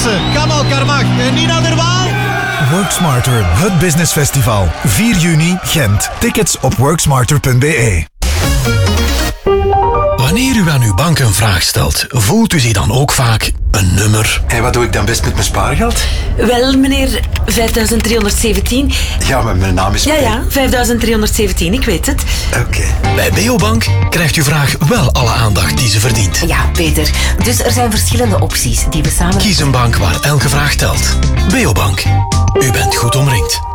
Pasen, Kamal Karmach en Nina de Waal. Work Smarter, het business festival. 4 juni, Gent. Tickets op worksmarter.be. Wanneer u aan uw bank een vraag stelt, voelt u zich dan ook vaak een nummer? En wat doe ik dan best met mijn spaargeld? Wel, meneer, 5317. Ja, maar mijn naam is... Ja, 5317, ik weet het. Oké. Bij Beobank krijgt uw vraag wel alle aandacht die ze verdient. Ja, Peter. Dus er zijn verschillende opties die we samen... Kies een bank waar elke vraag telt. Beobank. U bent goed omringd.